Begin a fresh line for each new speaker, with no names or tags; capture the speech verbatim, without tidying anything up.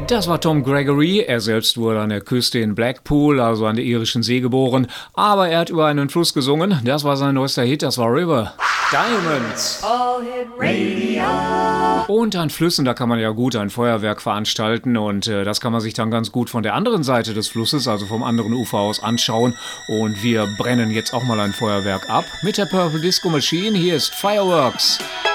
Das war Tom Gregory. Er selbst wurde an der Küste in Blackpool, also an der irischen See, geboren. Aber er hat über einen Fluss gesungen. Das war sein neuester Hit, das war River. Diamonds. All Hit Radio. Und an Flüssen, da kann man ja gut ein Feuerwerk veranstalten. Und äh, das kann man sich dann ganz gut von der anderen Seite des Flusses, also vom anderen Ufer aus, anschauen. Und wir brennen jetzt auch mal ein Feuerwerk ab mit der Purple Disco Machine. Hier ist Fireworks.